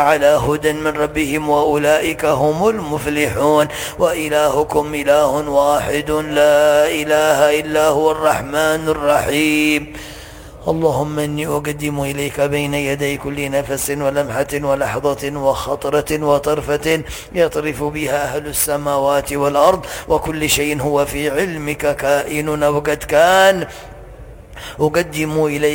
على هدى من ربهم وأولئك هم المفلحون. وإلهكم إله واحد لا إله إلا هو الرحمن الرحيم. اللهم إني أقدم إليك بين يدي كل نفس ولمحة ولحظة وخطرة وطرفة يطرف بها أهل السماوات والأرض وكل شيء هو في علمك كائن أو قد كان، أقدم إليك